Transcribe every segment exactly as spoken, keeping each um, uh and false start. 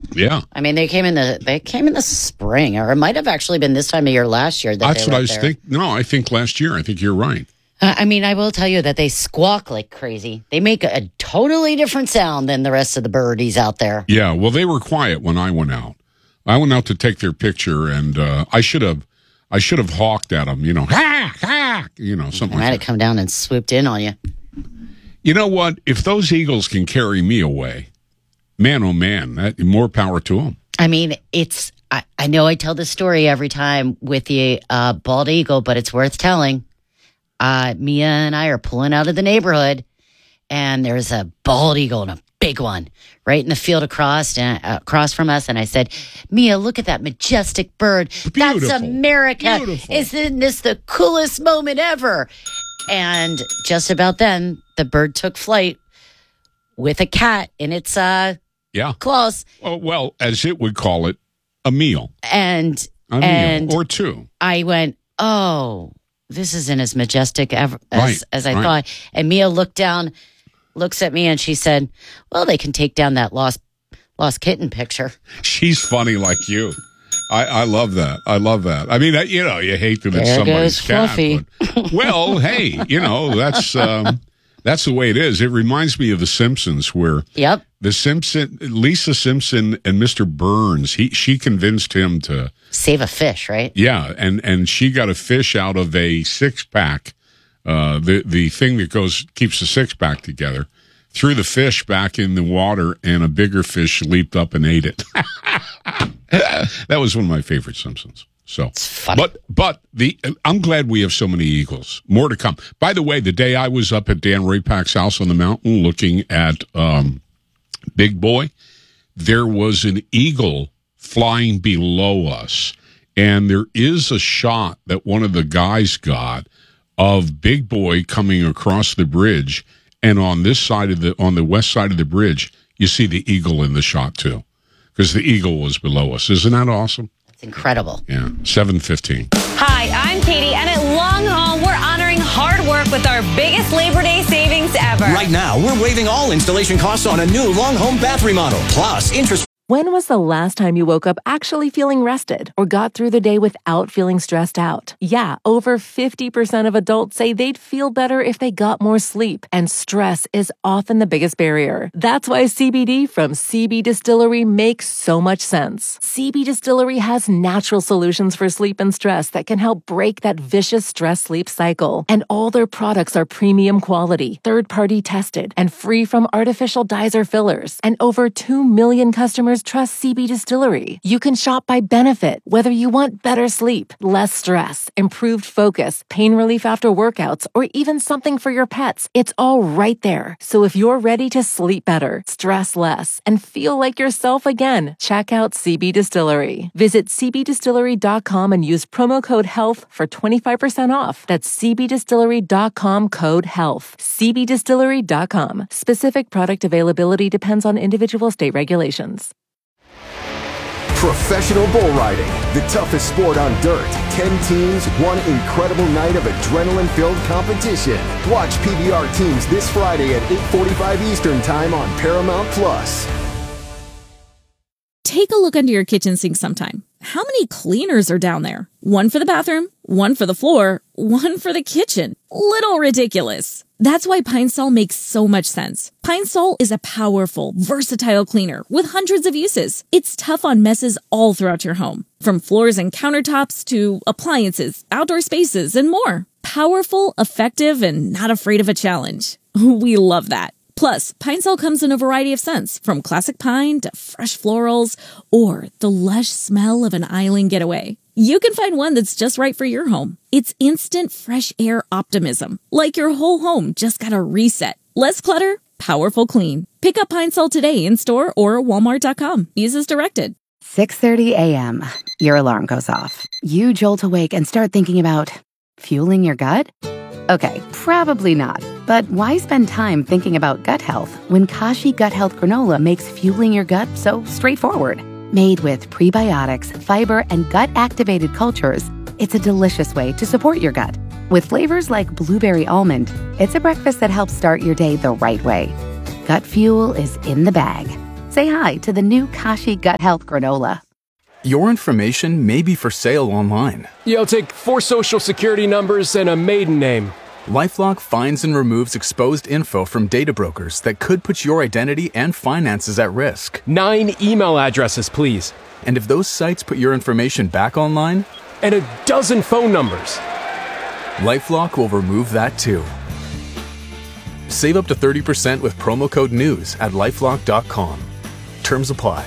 Yeah. I mean, they came in the they came in the spring, or it might have actually been this time of year last year. That That's they what I were was there. thinking. No, I think last year. I think you're right. Uh, I mean, I will tell you that they squawk like crazy. They make a, a totally different sound than the rest of the birdies out there. Yeah, well, they were quiet when I went out. I went out to take their picture, and uh, I should have, I should have hawked at them. You know, ha ha. You know, something I might like have that. come down and swooped in on you. You know what? If those Eagles can carry me away, man, oh man, that, more power to them. I mean, it's. I, I know I tell this story every time with the uh, bald eagle, but it's worth telling. Uh, Mia and I are pulling out of the neighborhood, and there's a bald eagle and a big one right in the field across uh, across from us. And I said, Mia, look at that majestic bird. Beautiful. That's America. Beautiful. Isn't this the coolest moment ever? And just about then, the bird took flight with a cat in its uh, Yeah. claws. Oh, well, as it would call it, a meal. And A and meal or two. I went, oh, this isn't as majestic ever, as, Right, as I right. thought. And Mia looked down, looks at me, and she said, well, they can take down that lost lost kitten picture. She's funny like you. I, I love that. I love that. I mean, I- you know, you hate that it's There somebody's goes cat. Fluffy. But, well, hey, you know, that's um, that's the way it is. It reminds me of The Simpsons, where Yep. the Simpson, Lisa Simpson and Mister Burns, he she convinced him to, Save a fish, right? yeah, and, and she got a fish out of a six pack, uh, the the thing that goes keeps the six pack together. Threw the fish back in the water, and a bigger fish leaped up and ate it. That was one of my favorite Simpsons. So, It's funny. but but the I'm glad we have so many Eagles. More to come. By the way, the day I was up at Dan Raypack's house on the mountain looking at um, Big Boy, there was an eagle flying below us, and there is a shot that one of the guys got of Big Boy coming across the bridge, and on this side of the on the west side of the bridge, you see the eagle in the shot too, because the eagle was below us. Isn't that awesome? It's incredible. Yeah, seven fifteen. Hi, I'm Katie, and at Long Home, we're honoring hard work with our biggest Labor Day savings ever. Right now, we're waiving all installation costs on a new Long Home bath remodel. Plus, interest. When was the last time you woke up actually feeling rested or got through the day without feeling stressed out? Yeah, over fifty percent of adults say they'd feel better if they got more sleep, and stress is often the biggest barrier. That's why C B D from C B Distillery makes so much sense. C B Distillery has natural solutions for sleep and stress that can help break that vicious stress-sleep cycle. And all their products are premium quality, third-party tested, and free from artificial dyes or fillers. And over two million customers trust C B Distillery. You can shop by benefit, whether you want better sleep, less stress, improved focus, pain relief after workouts, or even something for your pets. It's all right there. So if you're ready to sleep better, stress less, and feel like yourself again, check out C B Distillery. Visit c b distillery dot com and use promo code HEALTH for twenty-five percent off. That's c b distillery dot com code HEALTH. c b distillery dot com. Specific product availability depends on individual state regulations. Professional bull riding, the toughest sport on dirt. Ten teams, one incredible night of adrenaline-filled competition. Watch P B R teams this Friday at eight forty-five Eastern Time on Paramount Plus. Take a look under your kitchen sink sometime. How many cleaners are down there? One for the bathroom, one for the floor, one for the kitchen. Little ridiculous. That's why Pine Sol makes so much sense. Pine Sol is a powerful, versatile cleaner with hundreds of uses. It's tough on messes all throughout your home, from floors and countertops to appliances, outdoor spaces, and more. Powerful, effective, and not afraid of a challenge. We love that. Plus, Pine Sol comes in a variety of scents, from classic pine to fresh florals or the lush smell of an island getaway. You can find one that's just right for your home. It's instant fresh air optimism, like your whole home just got a reset. Less clutter, powerful clean. Pick up Pine Sol today in store or walmart dot com. Use as directed. six thirty a.m. Your alarm goes off. You jolt awake and start thinking about fueling your gut? Okay, probably not. But why spend time thinking about gut health when Kashi Gut Health Granola makes fueling your gut so straightforward? Made with prebiotics, fiber, and gut-activated cultures, it's a delicious way to support your gut. With flavors like blueberry almond, it's a breakfast that helps start your day the right way. Gut fuel is in the bag. Say hi to the new Kashi Gut Health Granola. Your information may be for sale online. You'll take four social security numbers and a maiden name. LifeLock finds and removes exposed info from data brokers that could put your identity and finances at risk. Nine email addresses, please. And if those sites put your information back online? And a dozen phone numbers. LifeLock will remove that too. Save up to thirty percent with promo code NEWS at lifelock dot com. Terms apply.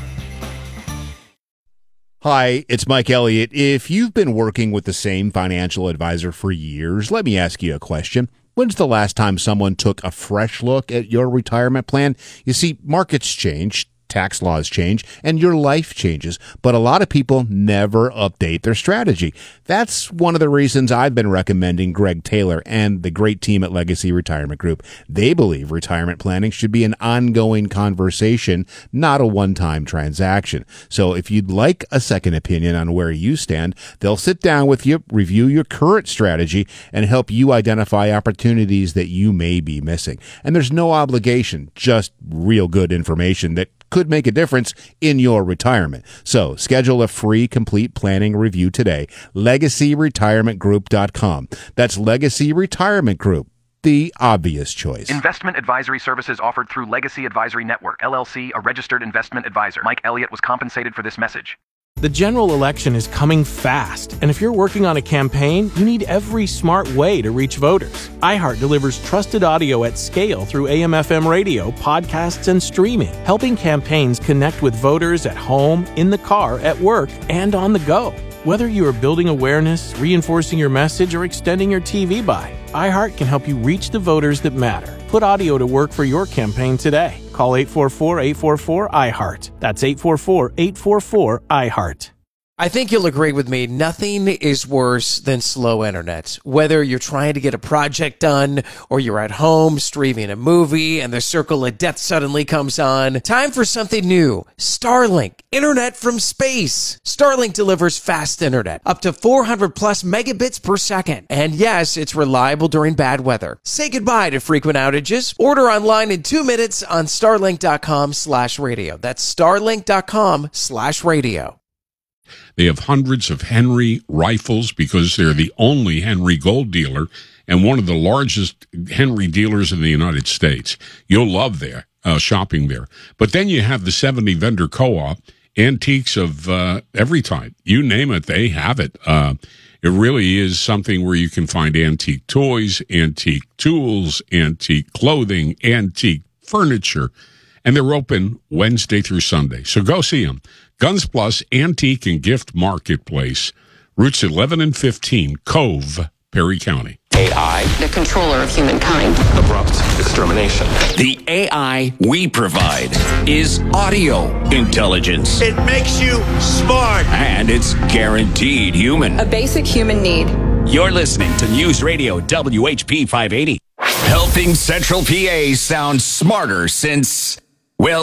Hi, it's Mike Elliott. If you've been working with the same financial advisor for years, let me ask you a question. When's the last time someone took a fresh look at your retirement plan? You see, markets change, tax laws change, and your life changes, but a lot of people never update their strategy. That's one of the reasons I've been recommending Greg Taylor and the great team at Legacy Retirement Group. They believe retirement planning should be an ongoing conversation, not a one-time transaction. So if you'd like a second opinion on where you stand, they'll sit down with you, review your current strategy, and help you identify opportunities that you may be missing. And there's no obligation, just real good information that could make a difference in your retirement. So schedule a free complete planning review today. legacy retirement group dot com. That's Legacy Retirement Group, the obvious choice. Investment advisory services offered through Legacy Advisory Network, L L C, a registered investment advisor. Mike Elliott was compensated for this message. The general election is coming fast, and if you're working on a campaign, you need every smart way to reach voters. iHeart delivers trusted audio at scale through A M F M radio, podcasts, and streaming, helping campaigns connect with voters at home, in the car, at work, and on the go. Whether you are building awareness, reinforcing your message, or extending your T V buy, iHeart can help you reach the voters that matter. Put audio to work for your campaign today. Call eight four four, eight four four, I heart. That's eight four four, eight four four, I heart. I think you'll agree with me. Nothing is worse than slow internet. Whether you're trying to get a project done or you're at home streaming a movie and the circle of death suddenly comes on. Time for something new. Starlink. Internet from space. Starlink delivers fast internet. Up to four hundred plus megabits per second. And yes, it's reliable during bad weather. Say goodbye to frequent outages. Order online in two minutes on starlink.com slash radio. That's starlink.com slash radio. They have hundreds of Henry rifles because they're the only Henry gold dealer and one of the largest Henry dealers in the United States. You'll love their uh, shopping there. But then you have the seventy vendor co-op, antiques of uh, every type. You name it, they have it. Uh, it really is something where you can find antique toys, antique tools, antique clothing, antique furniture. And they're open Wednesday through Sunday. So go see them. Guns Plus Antique and Gift Marketplace, routes eleven and fifteen, Cove, Perry County. A I, the controller of humankind. Abrupt extermination. The A I we provide is audio intelligence. It makes you smart. And it's guaranteed human. A basic human need. You're listening to News Radio W H P five eighty. Helping Central P A sound smarter since, well,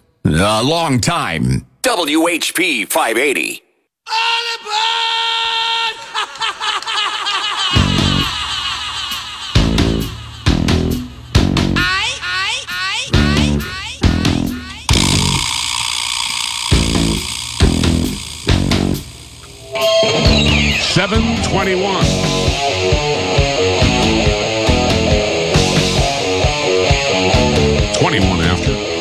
a long time. W H P five eighty. All aboard! I, I, I, I, I, seven twenty-one. twenty-one after.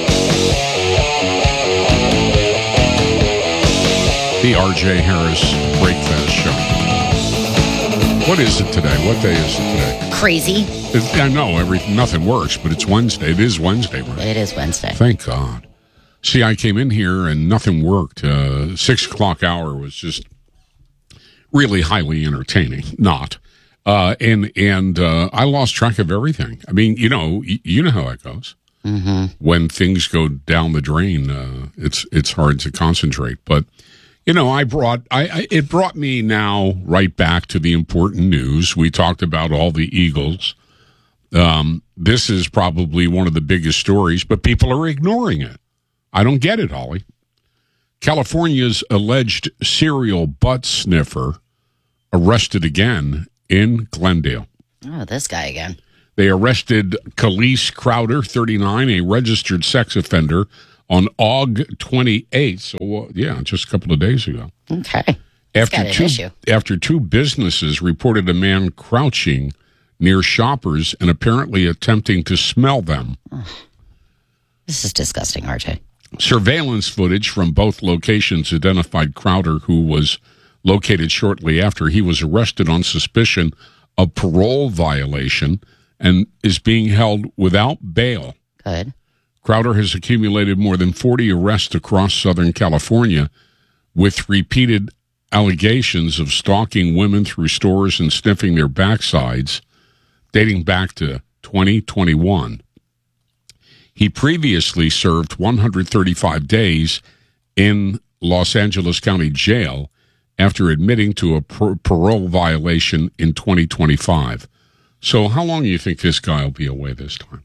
The R J Harris Breakfast Show. What is it today? What day is it today? Crazy. It, I know every nothing works, but it's Wednesday. It is Wednesday, right? It is Wednesday. Thank God. See, I came in here and nothing worked. Uh, six o'clock hour was just really highly entertaining. Not. Uh, and and uh, I lost track of everything. I mean, you know, y- you know how that goes. Mm-hmm. When things go down the drain, uh, it's it's hard to concentrate. But you know, I brought I, I it brought me now right back to the important news. We talked about all the Eagles. Um, this is probably one of the biggest stories, but people are ignoring it. I don't get it, Holly. California's alleged serial butt sniffer arrested again in Glendale. Oh, this guy again. They arrested Khalees Crowder, thirty-nine, a registered sex offender, on August twenty-eighth. So, uh, yeah, just a couple of days ago. Okay. After got two, an issue. after two businesses reported a man crouching near shoppers and apparently attempting to smell them. Oh, this is disgusting, R J. Surveillance footage from both locations identified Crowder, who was located shortly after. He was arrested on suspicion of parole violation and is being held without bail. Good. Crowder has accumulated more than forty arrests across Southern California with repeated allegations of stalking women through stores and sniffing their backsides dating back to twenty twenty-one. He previously served one hundred thirty-five days in Los Angeles County Jail after admitting to a par- parole violation in twenty twenty-five. So how long do you think this guy will be away this time?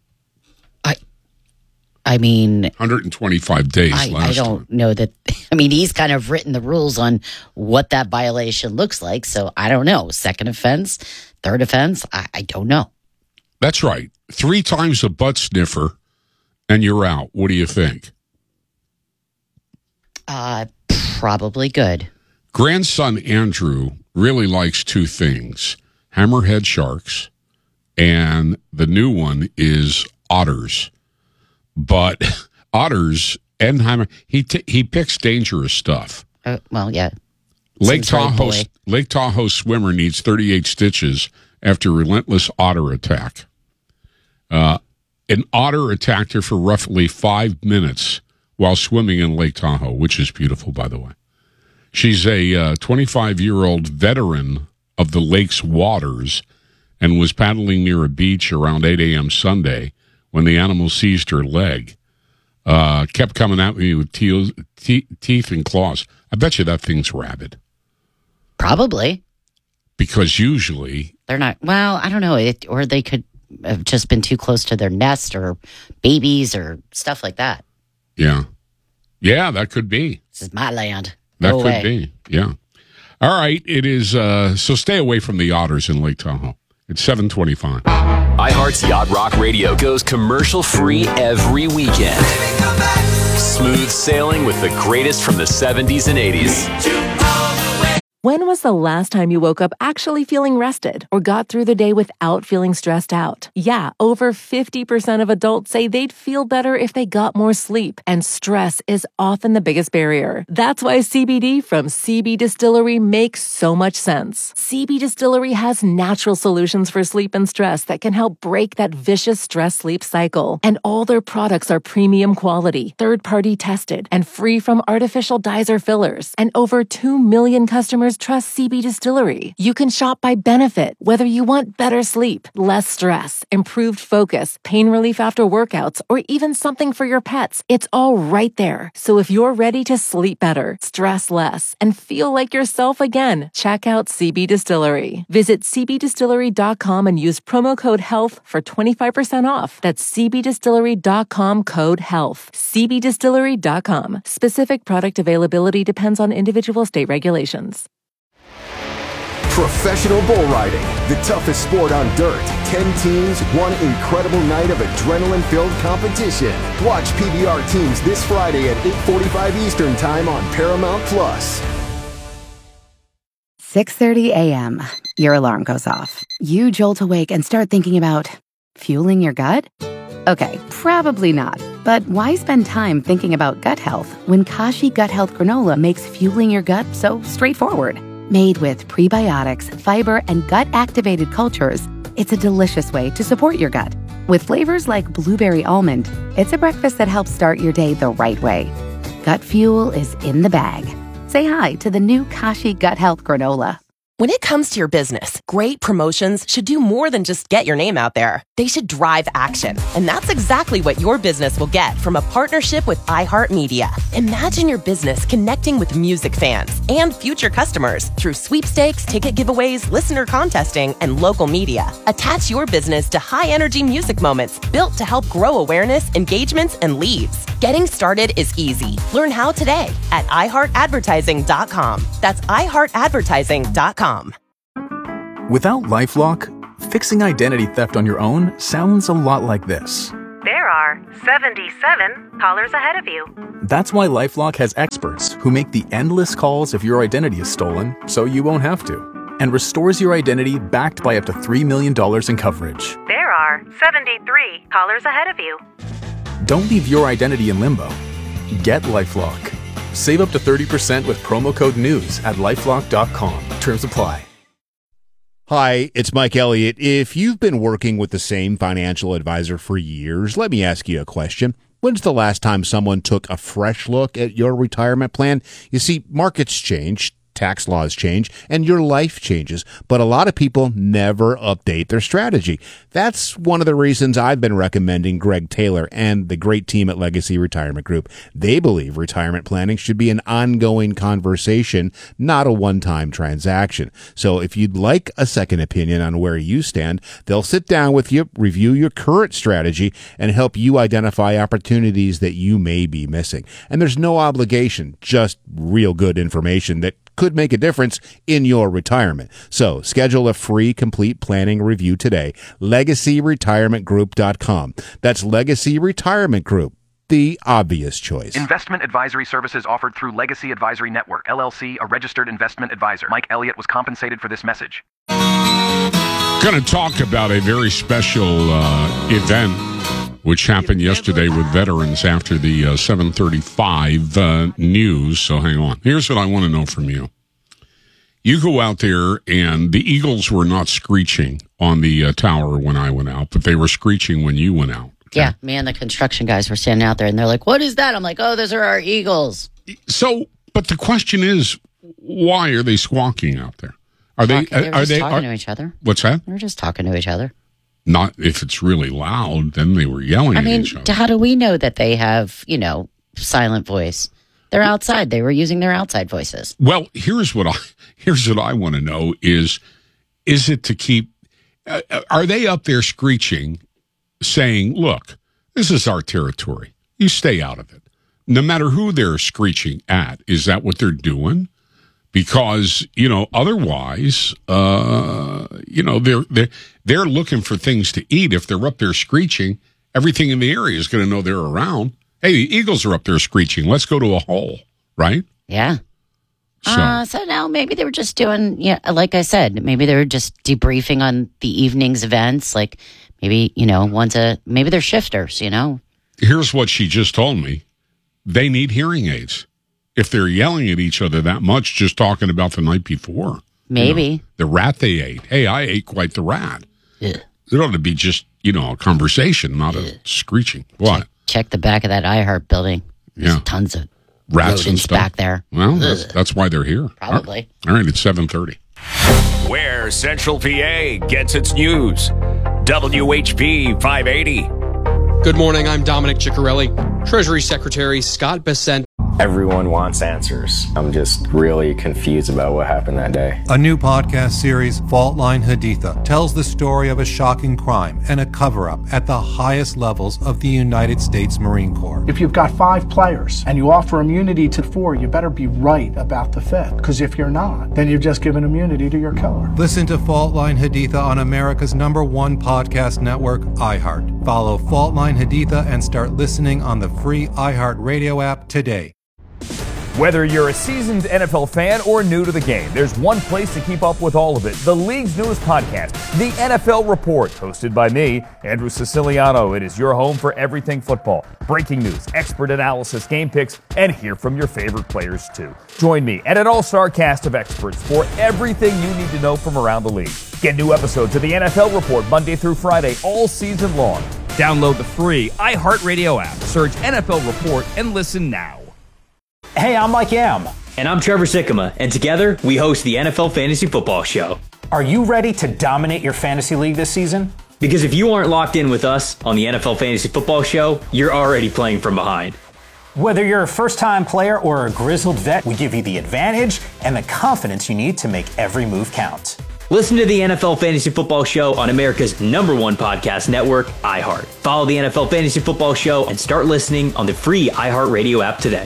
I mean, one hundred twenty-five days I, last I don't time. know that. I mean, he's kind of written the rules on what that violation looks like. So I don't know. Second offense, third offense, I, I don't know. That's right. Three times a butt sniffer and you're out. What do you think? Uh, probably good. Grandson Andrew really likes two things: hammerhead sharks, and the new one is otters. But otters and hammer, he t- he picks dangerous stuff. Uh, well, yeah. Lake Seems right, Tahoe boy. Lake Tahoe swimmer needs thirty-eight stitches after relentless otter attack. Uh, an otter attacked her for roughly five minutes while swimming in Lake Tahoe, which is beautiful, by the way. She's a uh, twenty-five-year-old veteran of the lake's waters and was paddling near a beach around eight a.m. Sunday when the animal seized her leg. Uh, kept coming at me with te- te- teeth and claws. I bet you that thing's rabid. Probably. Because usually... They're not, well, I don't know. It, or they could have just been too close to their nest or babies or stuff like that. Yeah. Yeah, that could be. This is my land. That Go could away. be, yeah. All right, it is, uh, so stay away from the otters in Lake Tahoe. It's seven twenty-five. iHeart's Yacht Rock Radio goes commercial-free every weekend. Smooth sailing with the greatest from the seventies and eighties. When was the last time you woke up actually feeling rested or got through the day without feeling stressed out? Yeah, over fifty percent of adults say they'd feel better if they got more sleep, and stress is often the biggest barrier. That's why C B D from C B Distillery makes so much sense. C B Distillery has natural solutions for sleep and stress that can help break that vicious stress-sleep cycle. And all their products are premium quality, third-party tested, and free from artificial dyes or fillers. And over two million customers trust C B Distillery. You can shop by benefit, whether you want better sleep, less stress, improved focus, pain relief after workouts, or even something for your pets. It's all right there. So if you're ready to sleep better, stress less, and feel like yourself again, check out C B Distillery. Visit c b distillery dot com and use promo code HEALTH for twenty-five percent off. That's c b distillery dot com code HEALTH. c b distillery dot com. Specific product availability depends on individual state regulations. Professional bull riding, the toughest sport on dirt. Ten teams, one incredible night of adrenaline-filled competition. Watch P B R teams this Friday at eight forty-five Eastern Time on Paramount Plus. six thirty a.m. Your alarm goes off. You jolt awake and start thinking about fueling your gut? Okay, probably not. But why spend time thinking about gut health when Kashi Gut Health Granola makes fueling your gut so straightforward? Made with prebiotics, fiber, and gut-activated cultures, it's a delicious way to support your gut. With flavors like blueberry almond, it's a breakfast that helps start your day the right way. Gut fuel is in the bag. Say hi to the new Kashi Gut Health Granola. When it comes to your business, great promotions should do more than just get your name out there. They should drive action. And that's exactly what your business will get from a partnership with iHeartMedia. Imagine your business connecting with music fans and future customers through sweepstakes, ticket giveaways, listener contesting, and local media. Attach your business to high-energy music moments built to help grow awareness, engagements, and leads. Getting started is easy. Learn how today at i heart advertising dot com. That's i heart advertising dot com. Without LifeLock, fixing identity theft on your own sounds a lot like this. There are are seventy-seven callers ahead of you. That's why LifeLock has experts who make the endless calls if your identity is stolen, so you won't have to, and restores your identity backed by up to three million dollars in coverage. There are seventy-three callers ahead of you. Don't leave your identity in limbo. Get LifeLock. Save up to thirty percent with promo code NEWS at lifelock dot com. Terms apply. Hi, it's Mike Elliott. If you've been working with the same financial advisor for years, let me ask you a question. When's the last time someone took a fresh look at your retirement plan? You see, markets change, tax laws change, and your life changes, but a lot of people never update their strategy. That's one of the reasons I've been recommending Greg Taylor and the great team at Legacy Retirement Group. They believe retirement planning should be an ongoing conversation, not a one-time transaction. So if you'd like a second opinion on where you stand, they'll sit down with you, review your current strategy, and help you identify opportunities that you may be missing. And there's no obligation, just real good information that could make a difference in your retirement. So schedule a free complete planning review today. legacy retirement group dot com. That's Legacy Retirement Group, the obvious choice. Investment advisory services offered through Legacy Advisory Network, L L C, a registered investment advisor. Mike Elliott was compensated for this message. Going to talk about a very special uh, event which happened yesterday with veterans after the uh, seven thirty-five uh, news. So hang on. Here's what I want to know from you. You go out there, and the Eagles were not screeching on the uh, tower when I went out, but they were screeching when you went out. Okay? Yeah, me and the construction guys were standing out there, and they're like, what is that? I'm like, oh, those are our Eagles. So, but the question is, why are they squawking out there? Are talking, they, they were are just they talking are, to each other. What's that? They were just talking to each other. Not if it's really loud, then they were yelling I at mean, each other. how do we know that they have, you know, silent voice? They're outside. They were using their outside voices. Well, here's what I here's what I want to know is is it to keep uh, are they up there screeching saying, "Look, this is our territory. You stay out of it." No matter who they're screeching at, is that what they're doing? Because, you know, otherwise, uh, you know, they're, they're, they're looking for things to eat. If they're up there screeching, everything in the area is going to know they're around. Hey, the Eagles are up there screeching. Let's go to a hole, right? Yeah. So, uh, so now maybe they were just doing, yeah, like I said, maybe they were just debriefing on the evening's events. Like maybe, you know, one's a, maybe they're shifters, you know? Here's what she just told me. They need hearing aids. If they're yelling at each other that much, just talking about the night before. Maybe. You know, the rat they ate. Hey, I ate quite the rat. Ugh. It ought to be just, you know, a conversation, not Ugh. a screeching. What? Check, check the back of that iHeart building. There's yeah. tons of rats and rodents stuff back there. Well, that's, that's why they're here. Probably. All right, it's seven thirty. Where Central P A gets its news. W H P five eighty. Good morning, I'm Dominic Ciccarelli. Treasury Secretary Scott Bessent. Everyone wants answers. I'm just really confused about what happened that day. A new podcast series, Fault Line Haditha, tells the story of a shocking crime and a cover-up at the highest levels of the United States Marine Corps. If you've got five players and you offer immunity to four, you better be right about the fifth. Because if you're not, then you've just given immunity to your killer. Listen to Fault Line Haditha on America's number one podcast network, iHeart. Follow Fault Line Haditha and start listening on the free iHeart Radio app today. Whether you're a seasoned N F L fan or new to the game, there's one place to keep up with all of it. The league's newest podcast, The N F L Report, hosted by me, Andrew Siciliano. It is your home for everything football. Breaking news, expert analysis, game picks, and hear from your favorite players too. Join me and an all-star cast of experts for everything you need to know from around the league. Get new episodes of The N F L Report Monday through Friday all season long. Download the free iHeartRadio app, search N F L Report, and listen now. Hey, I'm Mike Yam. And I'm Trevor Sikkema, and together we host the N F L Fantasy Football Show. Are you ready to dominate your fantasy league this season? Because if you aren't locked in with us on the N F L Fantasy Football Show, you're already playing from behind. Whether you're a first-time player or a grizzled vet, we give you the advantage and the confidence you need to make every move count. Listen to the N F L Fantasy Football Show on America's number one podcast network, iHeart. Follow the N F L Fantasy Football Show and start listening on the free iHeartRadio app today.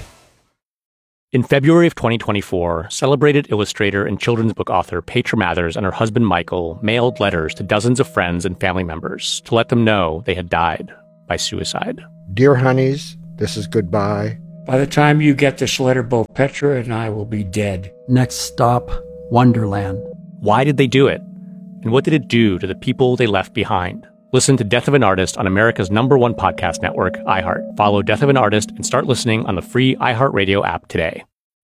In February of twenty twenty-four, celebrated illustrator and children's book author Petra Mathers and her husband Michael mailed letters to dozens of friends and family members to let them know they had died by suicide. Dear honeys, this is goodbye. By the time you get this letter, both Petra and I will be dead. Next stop, Wonderland. Why did they do it? And what did it do to the people they left behind? Listen to Death of an Artist on America's number one podcast network, iHeart. Follow Death of an Artist and start listening on the free iHeartRadio app today.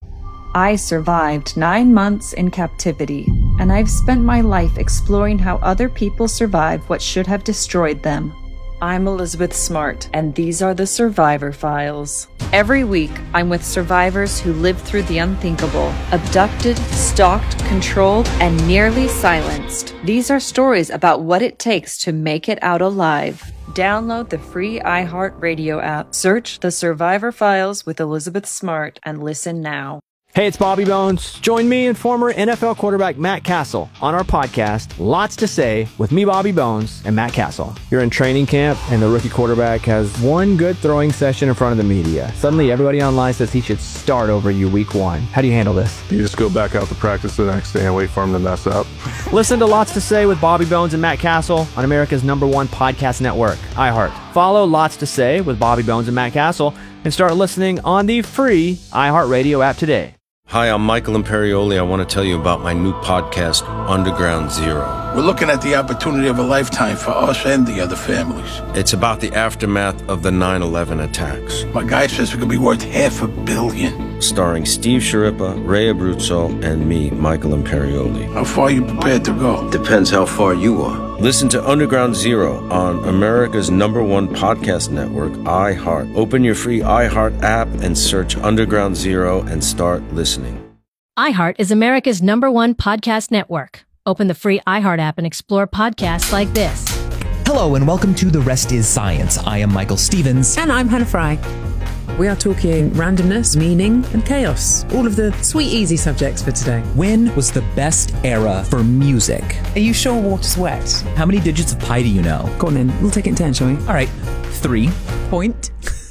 I survived nine months in captivity, and I've spent my life exploring how other people survive what should have destroyed them. I'm Elizabeth Smart, and these are the Survivor Files. Every week, I'm with survivors who lived through the unthinkable, abducted, stalked, controlled, and nearly silenced. These are stories about what it takes to make it out alive. Download the free iHeartRadio app, search The Survivor Files with Elizabeth Smart, and listen now. Hey, it's Bobby Bones. Join me and former N F L quarterback Matt Castle on our podcast, Lots to Say, with me, Bobby Bones, and Matt Castle. You're in training camp, and the rookie quarterback has one good throwing session in front of the media. Suddenly, everybody online says he should start over you week one. How do you handle this? You just go back out to practice the next day and wait for him to mess up. Listen to Lots to Say with Bobby Bones and Matt Castle on America's number one podcast network, iHeart. Follow Lots to Say with Bobby Bones and Matt Castle and start listening on the free iHeartRadio app today. Hi, I'm Michael Imperioli. I want to tell you about my new podcast, Underground Zero. We're looking at the opportunity of a lifetime for us and the other families. It's about the aftermath of the nine eleven attacks. My guy says it could be worth half a billion. Starring Steve Sciarippa, Ray Abruzzo, and me, Michael Imperioli. How far are you prepared to go? Depends how far you are. Listen to Underground Zero on America's number one podcast network, iHeart. Open your free iHeart app and search Underground Zero and start listening. iHeart is America's number one podcast network. Open the free iHeart app and explore podcasts like this. Hello and welcome to The Rest is Science. I am Michael Stevens. And I'm Hannah Fry. We are talking randomness, meaning, and chaos. All of the sweet, easy subjects for today. When was the best era for music? Are you sure water's wet? How many digits of pi do you know? Go on then. We'll take it in turn, shall we? All right. Three. Point.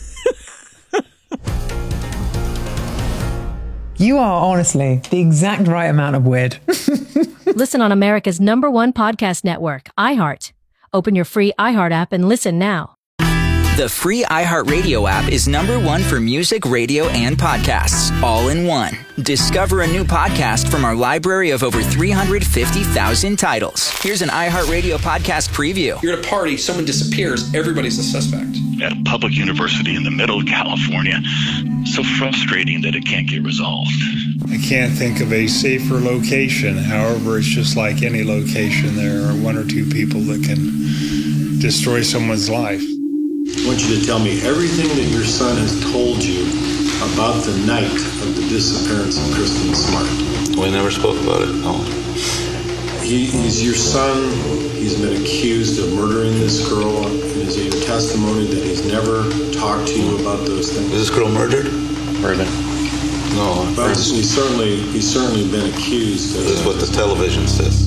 You are honestly the exact right amount of weird. Listen on America's number one podcast network, iHeart. Open your free iHeart app and listen now. The free iHeartRadio app is number one for music, radio, and podcasts, all in one. Discover a new podcast from our library of over three hundred fifty thousand titles. Here's an iHeartRadio podcast preview. You're at a party, someone disappears, everybody's a suspect. At a public university in the middle of California, so frustrating that it can't get resolved. I can't think of a safer location. However, it's just like any location. There are one or two people that can destroy someone's life. I want you to tell me everything that your son has told you about the night of the disappearance of Kristen Smart. We never spoke about it, no. He, he's your son. He's been accused of murdering this girl. And is it your testimony that he's never talked to you about those things? Is this girl murdered? Murdered. No. But he's certainly, he's certainly been accused. This is what the television says.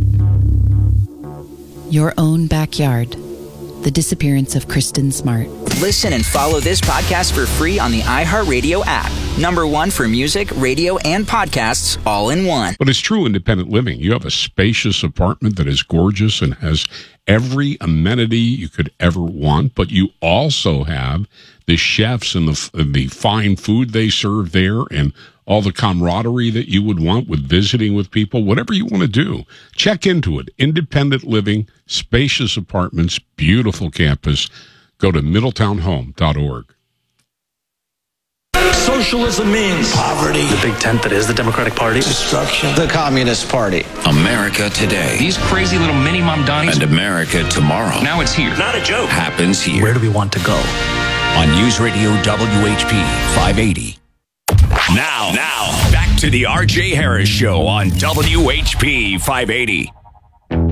Your own backyard. The disappearance of Kristen Smart. Listen and follow this podcast for free on the iHeartRadio app. Number one for music, radio, and podcasts, all in one. But it's true independent living. You have a spacious apartment that is gorgeous and has every amenity you could ever want, but you also have the chefs and the, the fine food they serve there and all the camaraderie that you would want with visiting with people, whatever you want to do. Check into it. Independent living, spacious apartments, beautiful campus. Go to middletown home dot org. Socialism means poverty. The big tent that is the Democratic Party. Destruction. The Communist Party. America today. These crazy little mini Mamdanis. And America tomorrow. Now it's here. Not a joke. Happens here. Where do we want to go? On News Radio W H P five eighty. Now, now, back to the R J Harris Show on W H P five eighty.